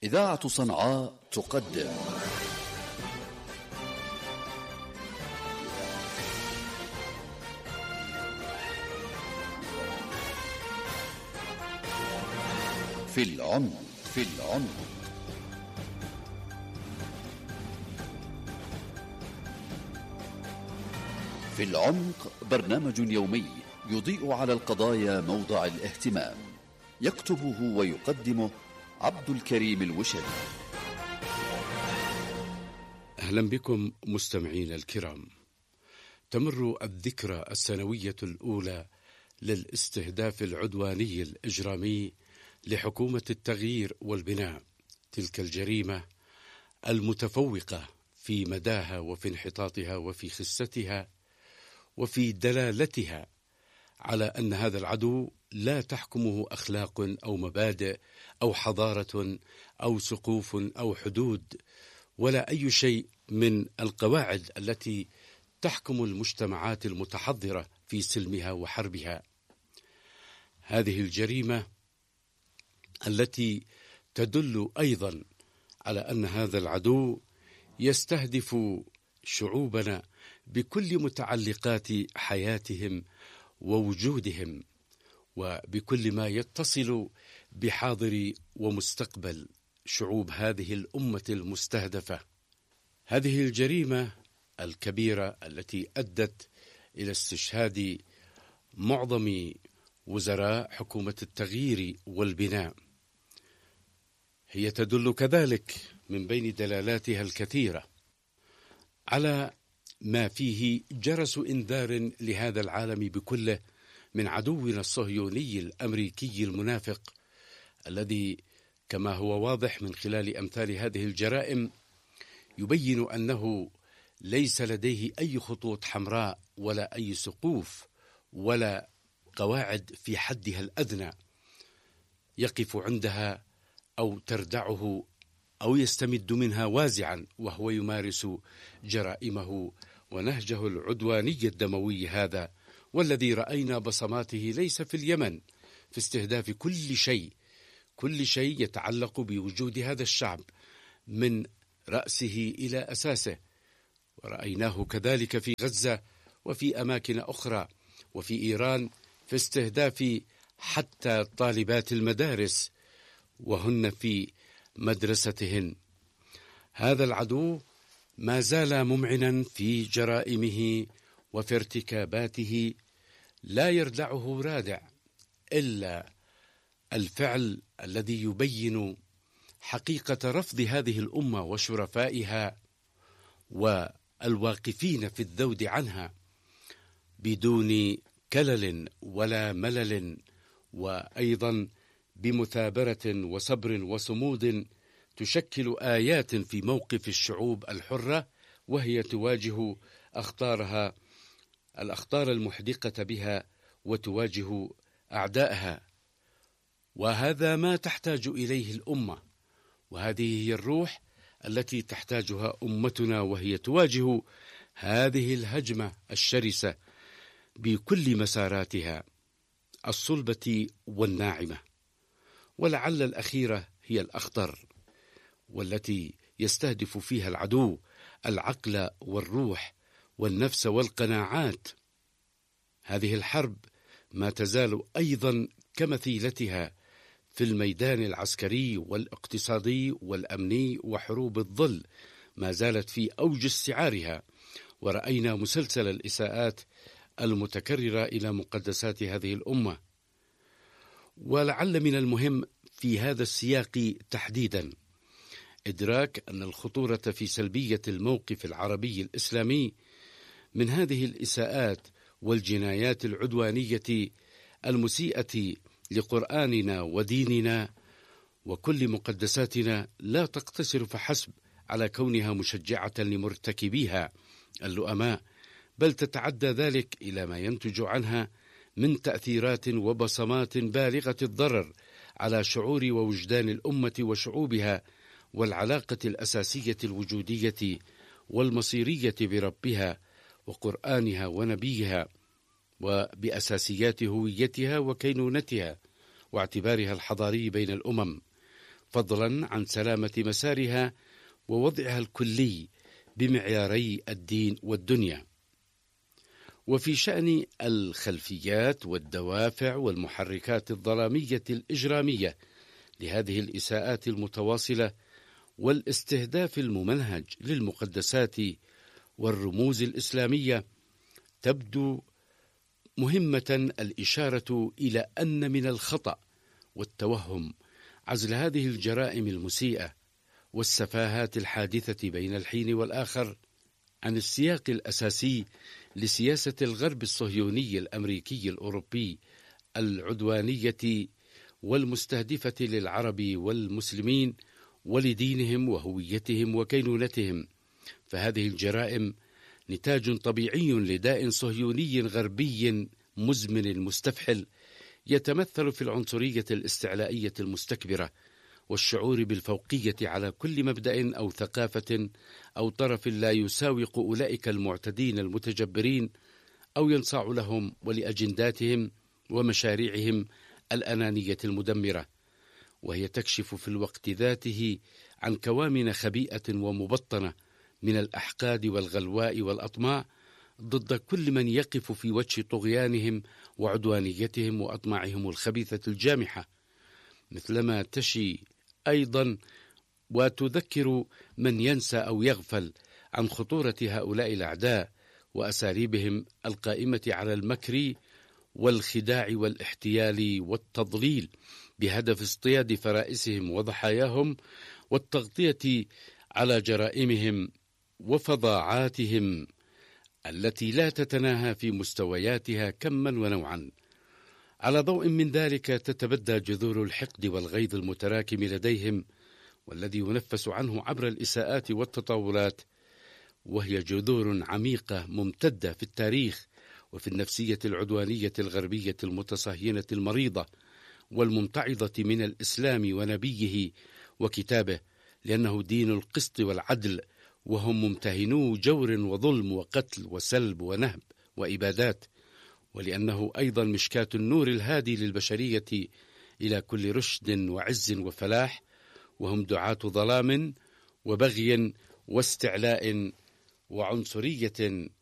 إذاعة صنعاء تقدم في العمق. في العمق برنامج يومي يضيء على القضايا موضع الاهتمام، يكتبه ويقدمه عبد الكريم الوشري. أهلا بكم مستمعين الكرام. تمر الذكرى السنوية الأولى للاستهداف العدواني الإجرامي لحكومة التغيير والبناء، تلك الجريمة المتفوقة في مداها وفي انحطاطها وفي خستها وفي دلالتها على أن هذا العدو لا تحكمه أخلاق أو مبادئ أو حضارة أو سقوف أو حدود ولا أي شيء من القواعد التي تحكم المجتمعات المتحضرة في سلمها وحربها. هذه الجريمة التي تدل أيضا على أن هذا العدو يستهدف شعوبنا بكل متعلقات حياتهم ووجودهم وبكل ما يتصل بحاضر ومستقبل شعوب هذه الأمة المستهدفة. هذه الجريمة الكبيرة التي أدت إلى استشهاد معظم وزراء حكومة التغيير والبناء هي تدل كذلك من بين دلالاتها الكثيرة على ما فيه جرس إنذار لهذا العالم بكله من عدونا الصهيوني الأمريكي المنافق، الذي كما هو واضح من خلال أمثال هذه الجرائم يبين أنه ليس لديه أي خطوط حمراء ولا أي سقوف ولا قواعد في حدها الأدنى يقف عندها أو تردعه أو يستمد منها وازعا وهو يمارس جرائمه ونهجه العدواني الدموي هذا، والذي رأينا بصماته ليس في اليمن في استهداف كل شيء يتعلق بوجود هذا الشعب من رأسه إلى أساسه، ورأيناه كذلك في غزة وفي أماكن أخرى وفي إيران في استهداف حتى طالبات المدارس وهن في مدرستهن. هذا العدو ما زال ممعنا في جرائمه وفي ارتكاباته، لا يردعه رادع إلا الفعل الذي يبين حقيقة رفض هذه الأمة وشرفائها والواقفين في الذود عنها بدون كلل ولا ملل، وأيضا بمثابرة وصبر وصمود تشكل آيات في موقف الشعوب الحرة وهي تواجه الأخطار المحدقة بها وتواجه أعدائها. وهذا ما تحتاج إليه الأمة، وهذه هي الروح التي تحتاجها أمتنا، وهي تواجه هذه الهجمة الشرسة بكل مساراتها الصلبة والناعمة، ولعل الأخيرة هي الأخطر، والتي يستهدف فيها العدو العقل والروح والنفس والقناعات. هذه الحرب ما تزال أيضا كمثيلتها في الميدان العسكري والاقتصادي والأمني وحروب الظل، ما زالت في أوج استعارها، ورأينا مسلسل الإساءات المتكررة إلى مقدسات هذه الأمة. ولعل من المهم في هذا السياق تحديدا إدراك أن الخطورة في سلبية الموقف العربي الإسلامي من هذه الإساءات والجنايات العدوانية المسيئة لقرآننا وديننا وكل مقدساتنا، لا تقتصر فحسب على كونها مشجعة لمرتكبيها اللؤماء، بل تتعدى ذلك إلى ما ينتج عنها من تأثيرات وبصمات بالغة الضرر على شعور ووجدان الأمة وشعوبها والعلاقة الأساسية الوجودية والمصيرية بربها وقرآنها ونبيها، وبأساسيات هويتها وكينونتها واعتبارها الحضاري بين الأمم. فضلا عن سلامة مسارها ووضعها الكلي بمعياري الدين والدنيا. وفي شأن الخلفيات والدوافع والمحركات الظلامية الإجرامية لهذه الإساءات المتواصلة والاستهداف الممنهج للمقدسات والرموز الإسلامية، تبدو مهمة الإشارة إلى أن من الخطأ والتوهم عزل هذه الجرائم المسيئة والسفاهات الحادثة بين الحين والآخر عن السياق الأساسي لسياسة الغرب الصهيوني الأمريكي الأوروبي العدوانية والمستهدفة للعرب والمسلمين ولدينهم وهويتهم وكينونتهم. فهذه الجرائم نتاج طبيعي لداء صهيوني غربي مزمن مستفحل يتمثل في العنصرية الاستعلائية المستكبرة والشعور بالفوقية على كل مبدأ أو ثقافة أو طرف لا يساوق أولئك المعتدين المتجبرين أو ينصاع لهم ولأجنداتهم ومشاريعهم الأنانية المدمرة، وهي تكشف في الوقت ذاته عن كوامن خبيئة ومبطنة من الأحقاد والغلواء والأطماع ضد كل من يقف في وجه طغيانهم وعدوانيتهم وأطماعهم الخبيثة الجامحة، مثلما تشي أيضا وتذكر من ينسى أو يغفل عن خطورة هؤلاء الأعداء وأساليبهم القائمة على المكر والخداع والاحتيال والتضليل بهدف اصطياد فرائسهم وضحاياهم والتغطية على جرائمهم وفظاعاتهم التي لا تتناهى في مستوياتها كما ونوعا. على ضوء من ذلك تتبدى جذور الحقد والغيظ المتراكم لديهم والذي ينفس عنه عبر الإساءات والتطاولات، وهي جذور عميقة ممتدة في التاريخ وفي النفسية العدوانية الغربية المتصهينة المريضة والممتعضة من الإسلام ونبيه وكتابه، لأنه دين القسط والعدل، وهم ممتهنو جور وظلم وقتل وسلب ونهب وإبادات، ولأنه أيضا مشكاة النور الهادي للبشرية إلى كل رشد وعز وفلاح، وهم دعاة ظلام وبغي واستعلاء وعنصرية